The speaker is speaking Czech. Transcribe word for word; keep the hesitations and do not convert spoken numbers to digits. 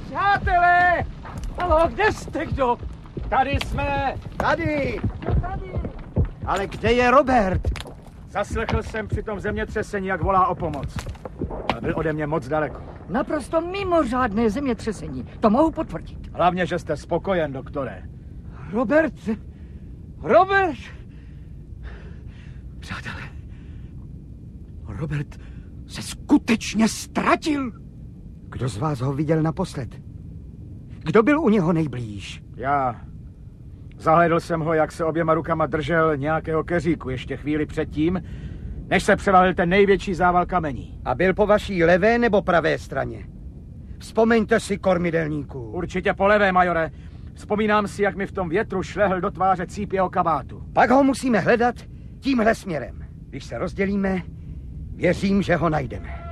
Přátelé! Halo, kde jste, kdo? Tady jsme! Tady! Tady! Ale kde je Robert? Zaslechl jsem při tom zemětřesení, jak volá o pomoc. Ale byl ode mě moc daleko. Naprosto mimořádné zemětřesení. To mohu potvrdit. Hlavně, že jste spokojen, doktore. Robert! Robert! Přátelé, Robert se skutečně ztratil. Kdo z vás ho viděl naposled? Kdo byl u něho nejblíž? Já. Zahlédl jsem ho, jak se oběma rukama držel nějakého keříku ještě chvíli předtím, než se převalil ten největší zával kamení. A byl po vaší levé nebo pravé straně? Vzpomeňte si, kormidelníku. Určitě po levé, majore. Vzpomínám si, jak mi v tom větru šlehl do tváře cíp jeho kabátu. Pak ho musíme hledat tímhle směrem. Když se rozdělíme, věřím, že ho najdeme.